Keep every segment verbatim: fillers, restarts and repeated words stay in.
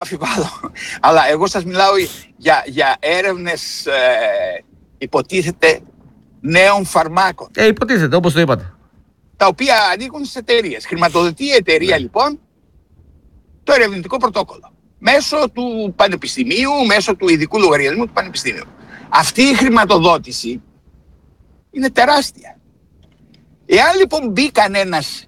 Αφιβάλλω. Αλλά εγώ σας μιλάω για, για έρευνες ε, υποτίθεται νέων φαρμάκων. Ε, υποτίθεται, όπως το είπατε. Τα οποία ανήκουν στις εταιρείες. Χρηματοδοτεί η εταιρεία λοιπόν το ερευνητικό πρωτόκολλο. Μέσω του πανεπιστημίου, μέσω του ειδικού λογαριασμού του πανεπιστημίου. Αυτή η χρηματοδότηση είναι τεράστια. Εάν λοιπόν μπει κανένας,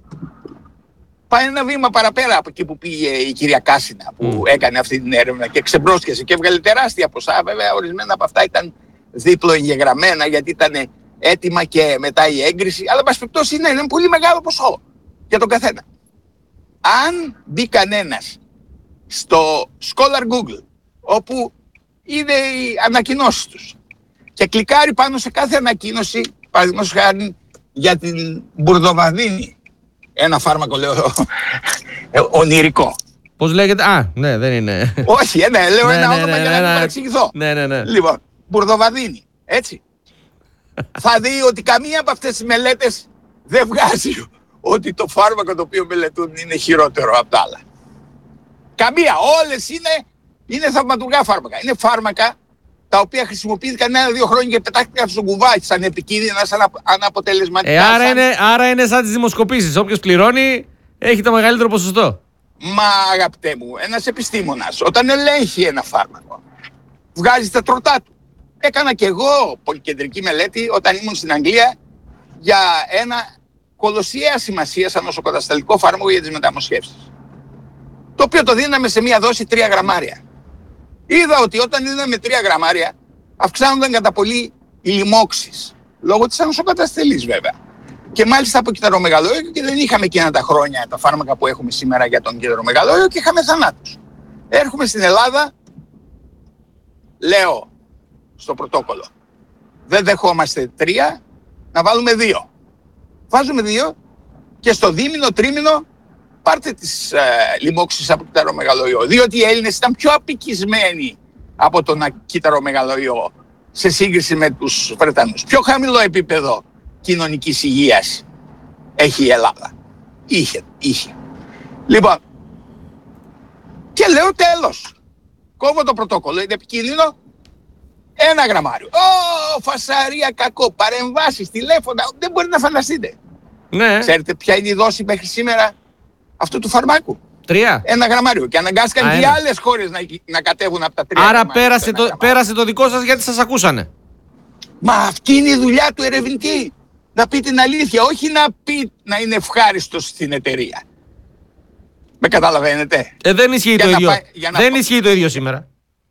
πάει ένα βήμα παραπέρα από εκεί που πήγε η κυρία Κάσινα που mm. έκανε αυτή την έρευνα και ξεμπρόσκιασε και έβγαλε τεράστια ποσά. Βέβαια, ορισμένα από αυτά ήταν δίπλο εγγεγραμμένα γιατί ήταν έτοιμα και μετά η έγκριση. Αλλά, πάση περιπτώσει, είναι ένα πολύ μεγάλο ποσό για τον καθένα. Αν μπει κανένας στο Scholar Google, όπου είναι οι ανακοινώσεις τους, και κλικάρει πάνω σε κάθε ανακοίνωση, παραδείγματος χάρη για την μπουρδοβαδίνη, ένα φάρμακο λέω ονειρικό. Πώς λέγεται, α, ναι, δεν είναι. Όχι, ε, ναι, λέω ναι, ένα ναι, όνομα ναι, για ναι, να μην ναι, παρεξηγηθώ. Ναι, ναι, ναι. Λοιπόν, μπουρδοβαδίνη, έτσι. Θα δει ότι καμία από αυτές τις μελέτες δεν βγάζει ότι το φάρμακο το οποίο μελετούν είναι χειρότερο από τα άλλα. Καμία, όλες είναι, είναι θαυματουργά φάρμακα. Είναι φάρμακα τα οποία χρησιμοποιήθηκαν ένα-δύο χρόνια και πετάχτηκαν στον κουβάτι σαν επικίνδυνα, σαν αναποτελεσματικά. Ε, άρα, σαν... είναι, άρα είναι σαν τις δημοσκοπήσεις. Όποιος πληρώνει έχει το μεγαλύτερο ποσοστό. Μα αγαπητέ μου, ένας επιστήμονας όταν ελέγχει ένα φάρμακο, βγάζει τα τροτά του. Έκανα κι εγώ πολυκεντρική μελέτη όταν ήμουν στην Αγγλία για ένα κολοσιαία σημασία σαν νοσοκατασταλτικό φάρμακο για τις μεταμοσχεύσεις. Το οποίο το δίναμε σε μία δόση τρία γραμμάρια. Είδα ότι όταν δίναμε τρία γραμμάρια αυξάνονταν κατά πολύ οι λοιμώξεις. Λόγω της ανοσοκαταστελής βέβαια. Και μάλιστα από κυταρομεγαλόιο και δεν είχαμε εκείνα τα χρόνια τα φάρμακα που έχουμε σήμερα για τον κυταρομεγαλόιο και είχαμε θανάτους. Έρχομαι στην Ελλάδα, λέω στο πρωτόκολλο, δεν δεχόμαστε τρία, να βάλουμε δύο. Βάζουμε δύο και στο δίμηνο, τρίμηνο πάρτε τις ε, λοιμώξεις από κυταρομεγαλοϊό. Διότι οι Έλληνες ήταν πιο απικισμένοι από τον κυταρομεγαλοϊό σε σύγκριση με τους Βρετανούς. Πιο χαμηλό επίπεδο κοινωνικής υγείας έχει η Ελλάδα. Είχε, είχε. Λοιπόν, και λέω τέλος. Κόβω το πρωτόκολλο, είναι επικίνδυνο. Ένα γραμμάριο. Ω, φασαρία κακό. Παρεμβάσεις, τηλέφωνα. Δεν μπορείτε να φανταστείτε. Ναι. Ξέρετε ποια είναι η δόση μέχρι σήμερα αυτού του φαρμάκου? Τρία. Ένα γραμμάριο. Και αναγκάστηκαν Α, και άλλες χώρες να, να κατέβουν από τα τρία. Άρα πέρασε το, πέρασε το δικό σας γιατί σας ακούσανε. Μα αυτή είναι η δουλειά του ερευνητή. Να πει την αλήθεια. Όχι να πει να είναι ευχάριστος στην εταιρεία. Με καταλαβαίνετε? Ε, δεν ισχύει για το ίδιο. Πάει, δεν πά... ισχύει το ίδιο σήμερα.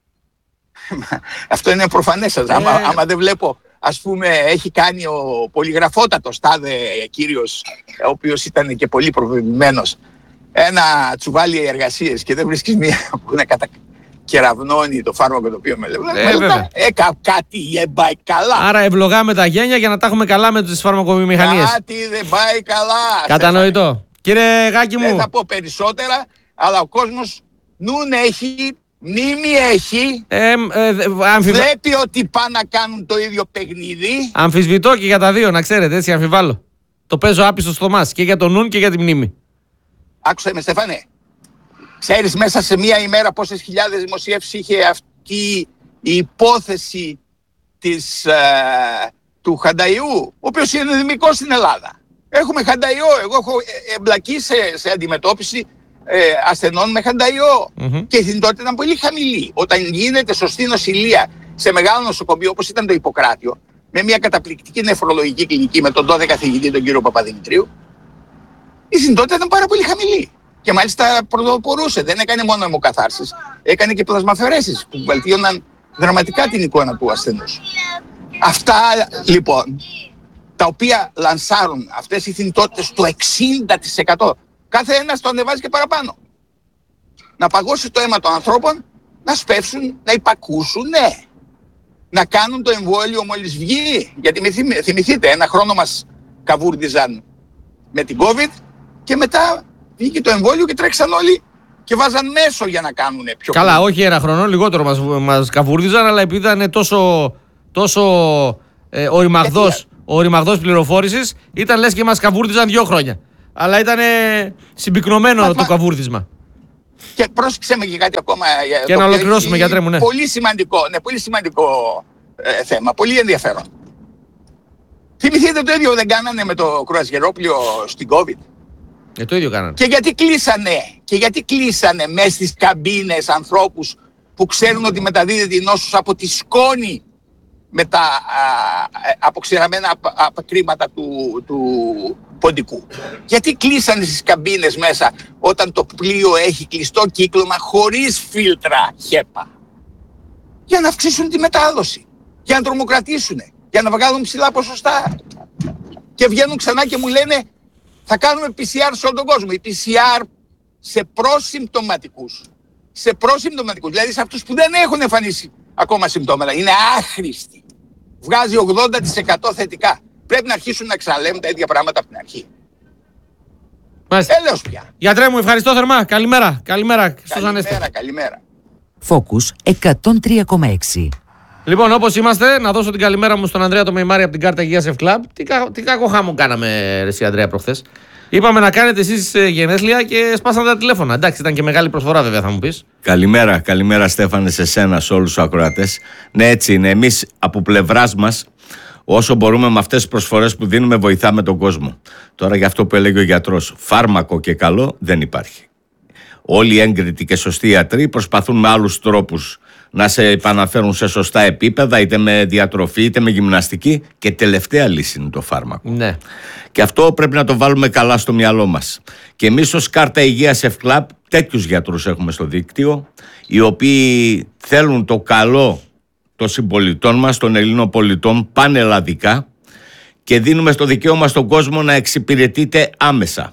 Αυτό είναι προφανές σας. Ε... Άμα, άμα δεν βλέπω, ας πούμε, έχει κάνει ο πολυγραφότατος τάδε κύριος, ο οποίος ήταν και πολύ προβεβλημένος, ένα τσουβάλι εργασίες και δεν βρίσκεις μία που να κατακεραυνώνει το φάρμακο το οποίο με λέει. Ε, κα, κάτι δεν πάει καλά. Άρα ευλογάμε τα γένια για να τα έχουμε καλά με τις φαρμακοβιομηχανίες. Κάτι δεν πάει καλά. Κατανοητό. Κύριε Γάκη μου. Δεν θα πω περισσότερα, αλλά ο κόσμος νουν έχει, μνήμη έχει. Ε, ε, αμφιβα... Βλέπει ότι πάνε να κάνουν το ίδιο παιχνίδι. Αμφισβητώ και για τα δύο, να ξέρετε, έτσι αμφιβάλλω. Το παίζω άπιστο στο μας και για τον νουν και για τη μνήμη. Άκουσα με, Στέφανε. Ξέρεις μέσα σε μία ημέρα πόσες χιλιάδες δημοσιεύσεις είχε αυτή η υπόθεση της, ε, του Χανταϊού, ο οποίος είναι ενδημικός στην Ελλάδα. Έχουμε Χανταϊό. Εγώ έχω εμπλακεί σε, σε αντιμετώπιση ε, ασθενών με Χανταϊό. Mm-hmm. Και η δυνατότητα ήταν πολύ χαμηλή. Όταν γίνεται σωστή νοσηλεία σε μεγάλο νοσοκομείο όπως ήταν το Ιπποκράτιο, με μια καταπληκτική νεφρολογική κλινική με τον τάδε καθηγητή τον κύριο Παπαδημητρίου, η δυνατότητα ήταν πάρα πολύ χαμηλή. Και μάλιστα πρωτοπορούσε. Δεν έκανε μόνο αιμοκαθάρσεις, έκανε και πλασμαφαιρέσεις που βελτίωναν δραματικά την εικόνα του ασθενούς. Αυτά λοιπόν, τα οποία λανσάρουν αυτές οι θνητότητες του εξήντα τοις εκατό, κάθε ένας το ανεβάζει και παραπάνω. Να παγώσει το αίμα των ανθρώπων, να σπεύσουν, να υπακούσουν, ναι. Να κάνουν το εμβόλιο μόλις βγει. Γιατί θυμηθείτε, ένα χρόνο μας καβούρδιζαν με την COVID και μετά βγήκε το εμβόλιο και τρέξαν όλοι και βάζαν μέσο για να κάνουν πιο καλά, πολύ. Όχι ένα χρόνο, λιγότερο μας, μας καβούρδιζαν, αλλά επειδή ήταν τόσο, τόσο ε, οριμαγδός, οριμαγδός πληροφόρησης, ήταν λες και μας καβούρδιζαν δύο χρόνια. Αλλά ήταν ε, συμπυκνωμένο μα, το μα, καβούρδισμα. Και πρόσεξε με και κάτι ακόμα. Και να ολοκληρώσουμε, γιατρέ μου, ναι. Πολύ σημαντικό, ναι, πολύ σημαντικό ε, θέμα, πολύ ενδιαφέρον. Θυμηθείτε το ίδιο δεν κάνανε με το κρουαζιερόπλιο στην COVID. Ε, το ίδιο κάνανε. Και γιατί κλείσανε, και γιατί κλείσανε μέσα στις καμπίνες ανθρώπους που ξέρουν ότι μεταδίδεται η νόσος από τη σκόνη με τα α, αποξηραμένα κρίματα του, του ποντικού. Γιατί κλείσανε στις καμπίνες μέσα όταν το πλοίο έχει κλειστό κύκλωμα χωρίς φίλτρα χέπα? Για να αυξήσουν τη μετάδοση, για να τρομοκρατήσουν, για να βγάλουν ψηλά ποσοστά. Και βγαίνουν ξανά και μου λένε θα κάνουμε πι σι αρ σε όλο τον κόσμο. Η πι σι αρ σε προσυμπτωματικούς. Σε προσυμπτωματικούς, δηλαδή σε αυτούς που δεν έχουν εμφανίσει ακόμα συμπτώματα. Είναι άχρηστοι. Βγάζει ογδόντα τοις εκατό θετικά. Πρέπει να αρχίσουν να ξαναλέουν τα ίδια πράγματα από την αρχή. Έλεος πια. Γιατρέ μου, ευχαριστώ θερμά. Καλημέρα. Καλημέρα. Καλημέρα, καλημέρα. Focus εκατόν τρία κόμμα έξι. Λοιπόν, όπως είμαστε, να δώσω την καλημέρα μου στον Ανδρέα το Μεϊμάρη από την κάρτα Υγείας F-Club. Τι, κα, τι κακό χάμο κάναμε, ρε εσύ Ανδρέα, προχθές. Είπαμε να κάνετε εσείς γενέθλια και σπάσανε τα τηλέφωνα. Εντάξει, ήταν και μεγάλη προσφορά, βέβαια, θα μου πεις. Καλημέρα, καλημέρα Στέφανε, σε σένα, σε όλους τους ακροατές. Ναι, έτσι είναι. Εμείς από πλευράς μας, όσο μπορούμε με αυτές τις προσφορές που δίνουμε, βοηθάμε τον κόσμο. Τώρα για αυτό που έλεγε ο γιατρός, φάρμακο και καλό δεν υπάρχει. Όλοι οι έγκριτοι και σωστοί ιατροί προσπαθούν με άλλους τρόπους να σε επαναφέρουν σε σωστά επίπεδα, είτε με διατροφή είτε με γυμναστική, και τελευταία λύση είναι το φάρμακο. Ναι. Και αυτό πρέπει να το βάλουμε καλά στο μυαλό μας. Και εμείς ως κάρτα Υγείας F-Club τέτοιους γιατρούς έχουμε στο δίκτυο, οι οποίοι θέλουν το καλό των συμπολιτών μας, των Ελλήνων πολιτών, πανελλαδικά, και δίνουμε στο δικαίωμα στον κόσμο να εξυπηρετείται άμεσα.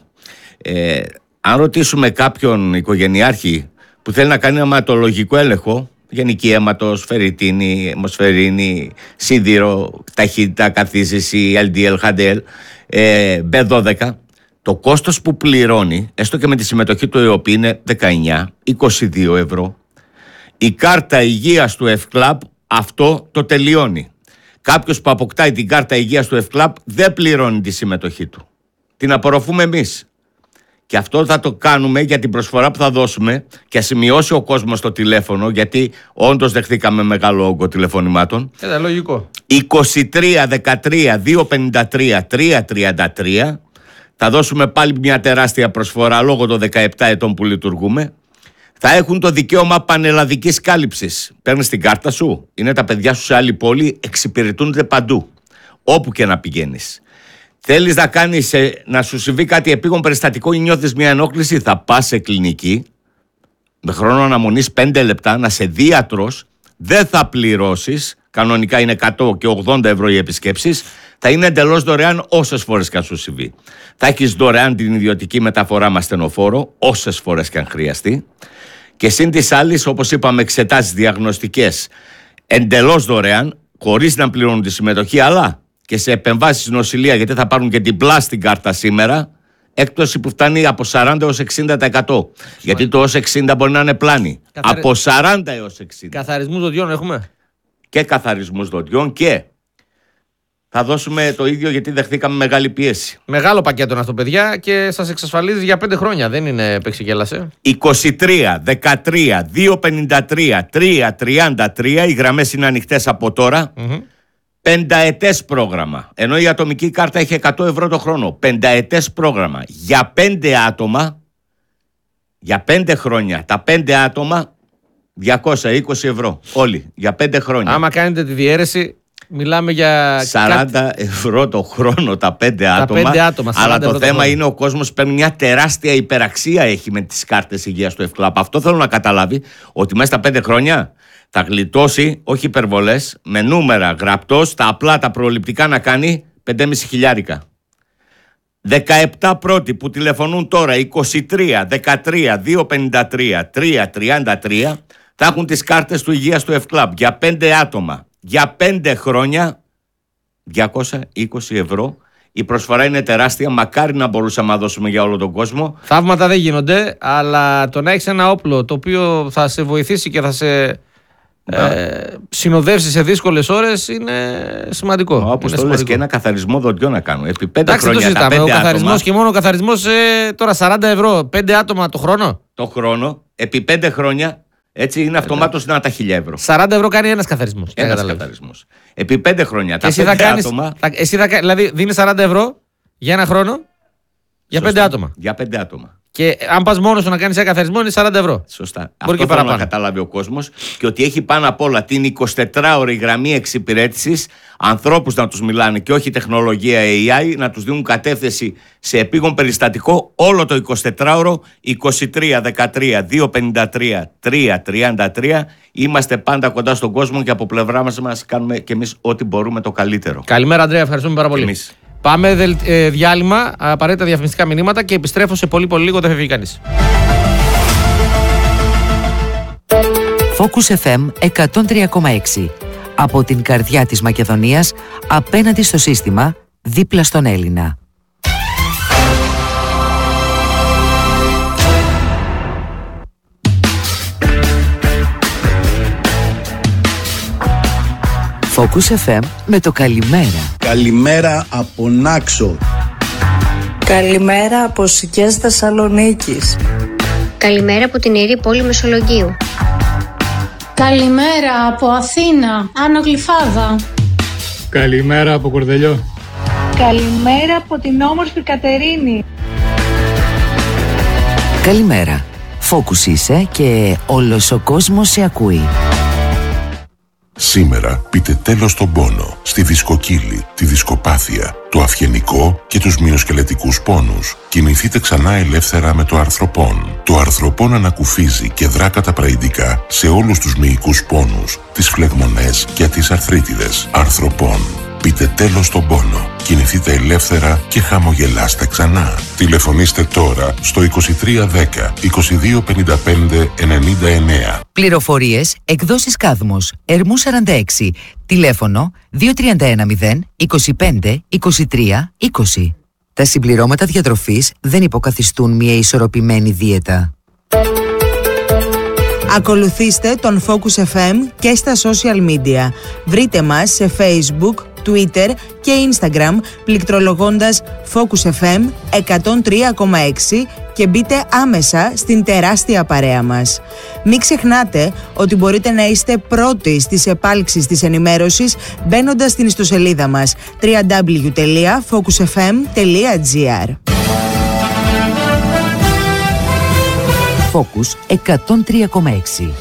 Ε, αν ρωτήσουμε κάποιον οικογενειάρχη που θέλει να κάνει ένα αιματολογικό έλεγχο, γενική αίματος, φερριτίνη, αιμοσφαιρίνη, σίδηρο, ταχύτητα, καθίζηση, ελ ντι ελ, έιչ ντι ελ, ε, μπι δώδεκα, το κόστος που πληρώνει, έστω και με τη συμμετοχή του ΕΟΠ, είναι δεκαεννιά με είκοσι δύο ευρώ. Η κάρτα υγείας του F-Club αυτό το τελειώνει. Κάποιος που αποκτάει την κάρτα υγείας του F-Club δεν πληρώνει τη συμμετοχή του. Την απορροφούμε εμείς. Και αυτό θα το κάνουμε για την προσφορά που θα δώσουμε, και ας σημειώσει ο κόσμος το τηλέφωνο, γιατί όντως δεχθήκαμε μεγάλο όγκο τηλεφωνημάτων. Ε, λογικό. είκοσι τρία δεκατρία διακόσια πενήντα τρία τριακόσια τριάντα τρία. Θα δώσουμε πάλι μια τεράστια προσφορά λόγω των δεκαεπτά ετών που λειτουργούμε. Θα έχουν το δικαίωμα πανελλαδικής κάλυψης. Παίρνεις την κάρτα σου, είναι τα παιδιά σου σε άλλη πόλη, εξυπηρετούνται παντού, όπου και να πηγαίνεις. Θέλεις να κάνεις, να σου συμβεί κάτι επίγον περιστατικό ή νιώθεις μια ενόχληση, θα πας σε κλινική με χρόνο αναμονής πέντε λεπτά, να σε δει ιατρός, δεν θα πληρώσεις, κανονικά είναι εκατό και ογδόντα ευρώ οι επισκέψεις, θα είναι εντελώς δωρεάν όσες φορές και αν σου συμβεί. Θα έχεις δωρεάν την ιδιωτική μεταφορά με ασθενοφόρο όσες φορές και αν χρειαστεί, και συν της άλλης, όπως είπαμε, εξετάσεις διαγνωστικές εντελώς δωρεάν, χωρίς να πληρώνουν τη συμμετοχή, αλλά και σε επεμβάσεις νοσηλεία, γιατί θα πάρουν και την πλάστη κάρτα σήμερα, έκπτωση που φτάνει από σαράντα έως εξήντα τοις εκατό. Γιατί το έως εξήντα μπορεί να είναι πλάνη. Καθαρι... Από σαράντα έως εξήντα. Καθαρισμούς δοντιών έχουμε. Και καθαρισμούς δοντιών, και θα δώσουμε το ίδιο, γιατί δεχθήκαμε μεγάλη πίεση. Μεγάλο πακέτο είναι αυτό, παιδιά, και σας εξασφαλίζει για πέντε χρόνια. Δεν είναι παίξικέλασε. είκοσι τρία δεκατρία διακόσια πενήντα τρία τριακόσια τριάντα τρία. Οι γραμμές είναι ανοιχτές από τώρα. Mm-hmm. Πενταετές πρόγραμμα. Ενώ η ατομική κάρτα έχει εκατό ευρώ το χρόνο. Πενταετές πρόγραμμα. Για πέντε άτομα, για πέντε χρόνια, τα πέντε άτομα, διακόσια είκοσι ευρώ. Όλοι, για πέντε χρόνια. Άμα κάνετε τη διαίρεση, μιλάμε για σαράντα ευρώ το χρόνο τα πέντε τα άτομα. πέντε άτομα, αλλά το, το θέμα χρόνο. είναι ο κόσμος παίρνει μια τεράστια υπεραξία έχει με τις κάρτες υγείας του F-Club. Αυτό θέλω να καταλάβει, ότι μέσα στα πέντε χρόνια θα γλιτώσει, όχι υπερβολές, με νούμερα γραπτός, τα απλά τα προληπτικά να κάνει πεντέμισι χιλιάρικα. δεκαεπτά πρώτοι που τηλεφωνούν τώρα, είκοσι τρία δεκατρία διακόσια πενήντα τρία τριακόσια τριάντα τρία, θα έχουν τις κάρτες του υγείας του F-Club για πέντε άτομα. Για πέντε χρόνια, διακόσια είκοσι ευρώ. Η προσφορά είναι τεράστια. Μακάρι να μπορούσαμε να δώσουμε για όλο τον κόσμο. Θαύματα δεν γίνονται, αλλά το να έχεις ένα όπλο το οποίο θα σε βοηθήσει και θα σε ε, συνοδεύσει σε δύσκολες ώρες είναι σημαντικό. Όπως το λες, και ένα καθαρισμό δοντιών να κάνω. Επί πέντε Εντάξει, χρόνια. το Τα πέντε ο καθαρισμός άτομα, και μόνο ο καθαρισμός ε, τώρα σαράντα ευρώ, πέντε άτομα το χρόνο. το χρόνο, επί πέντε χρόνια, έτσι είναι αυτομάτως ένα τα χίλια ευρώ. σαράντα ευρώ κάνει ένας καθαρισμός. Ένας καθαρισμός. Επί πέντε χρόνια. Τα Εσύ πέντε θα κάνεις, άτομα. θα, εσύ θα, δηλαδή δίνεις σαράντα ευρώ για ένα χρόνο για Σωστά. πέντε άτομα. Για πέντε άτομα. Και αν πας μόνος σου να κάνεις ένα καθαρισμό είναι σαράντα ευρώ. Σωστά. Μπορεί Αυτό και θέλω παραπάνω. να καταλάβει ο κόσμος, και ότι έχει πάνω απ' όλα την εικοσιτετράωρη γραμμή εξυπηρέτησης, ανθρώπους να τους μιλάνε και όχι τεχνολογία έι άι, να τους δίνουν κατεύθυνση σε επίγον περιστατικό όλο το εικοσιτετράωρο. είκοσι τρία δεκατρία διακόσια πενήντα τρία τριακόσια τριάντα τρία. Είμαστε πάντα κοντά στον κόσμο και από πλευρά μας μας κάνουμε και εμείς ό,τι μπορούμε το καλύτερο. Καλημέρα, Ανδρέα, ευχαριστούμε πάρα πολύ. εμείς. Πάμε δελ, ε, διάλειμμα, απαραίτητα διαφημιστικά μηνύματα και επιστρέφω σε πολύ πολύ λίγο, δεν φεύγει κανείς. Focus εφ εμ εκατόν τρία κόμμα έξι. Από την καρδιά της Μακεδονίας, απέναντι στο σύστημα, δίπλα στον Έλληνα. Focus εφ εμ με το καλημέρα. Καλημέρα από Νάξο. Καλημέρα από Σικές Θεσσαλονίκης. Καλημέρα από την ιερή πόλη Μεσολογγίου. Καλημέρα από Αθήνα, Άνω Γλυφάδα. Καλημέρα από Κορδελιό. Καλημέρα από την όμορφη Κατερίνη. Καλημέρα. Focus είσαι και όλος ο κόσμος σε ακούει. Σήμερα πείτε τέλος στον πόνο, στη δισκοκύλη, τη δισκοπάθεια, το αυγενικό και τους μυοσκελετικούς πόνους. Κινηθείτε ξανά ελεύθερα με το αρθροπόν. Το αρθροπόν ανακουφίζει και δρά καταπραϊντικά σε όλους τους μυϊκούς πόνους, τις φλεγμονές και τις αρθρίτιδες. Αρθροπόν. Πείτε τέλος στον πόνο. Κινηθείτε ελεύθερα και χαμογελάστε ξανά. Τηλεφωνήστε τώρα στο είκοσι τρία δέκα είκοσι δύο πενήντα πέντε ενενήντα εννέα. Πληροφορίες, εκδόσεις Κάδμος, Ερμού σαράντα έξι, τηλέφωνο δύο τρία ένα μηδέν είκοσι πέντε είκοσι τρία είκοσι. Τα συμπληρώματα διατροφής δεν υποκαθιστούν μια ισορροπημένη δίαιτα. Ακολουθήστε τον Focus εφ εμ και στα social media. Βρείτε μας σε Facebook, Twitter και Instagram πληκτρολογώντας Focus εφ εμ εκατόν τρία κόμμα έξι και μπείτε άμεσα στην τεράστια παρέα μας. Μην ξεχνάτε ότι μπορείτε να είστε πρώτοι στις επάλξεις της ενημέρωσης μπαίνοντας στην ιστοσελίδα μας double-u double-u double-u τελεία focus f m τελεία g r. Focus εκατόν τρία κόμμα έξι.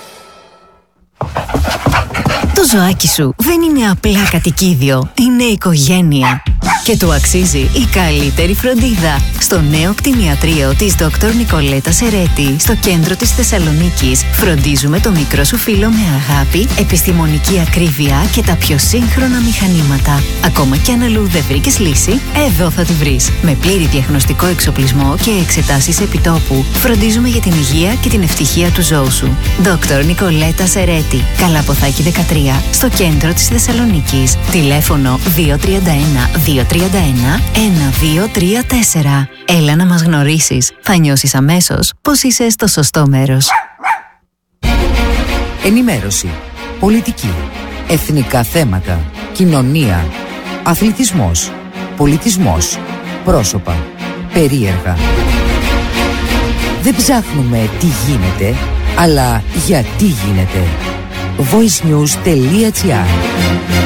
Το ζωάκι σου δεν είναι απλά κατοικίδιο, είναι οικογένεια. Και του αξίζει η καλύτερη φροντίδα. Στο νέο κτηνιατρίο της Δόκτωρ Νικολέτα Σερέτη, στο κέντρο της Θεσσαλονίκης, φροντίζουμε το μικρό σου φίλο με αγάπη, επιστημονική ακρίβεια και τα πιο σύγχρονα μηχανήματα. Ακόμα κι αν αλλού δεν βρήκες λύση, εδώ θα τη βρεις. Με πλήρη διαγνωστικό εξοπλισμό και εξετάσεις επιτόπου, φροντίζουμε για την υγεία και την ευτυχία του ζώου σου. Δόκτωρ Νικολέτα Σερέτη, Καλαποθάκη δεκατρία, στο κέντρο της Θεσσαλονίκης. Τηλέφωνο δύο τρία ένα δύο τρία ένα ένα δύο τρία τέσσερα. Έλα να μας γνωρίσεις. Θα νιώσεις αμέσως πως είσαι στο σωστό μέρος. Ενημέρωση, πολιτική, εθνικά θέματα, κοινωνία, αθλητισμός, πολιτισμός, πρόσωπα, περίεργα. Δεν ψάχνουμε τι γίνεται, αλλά γιατί γίνεται. voice news τελεία g r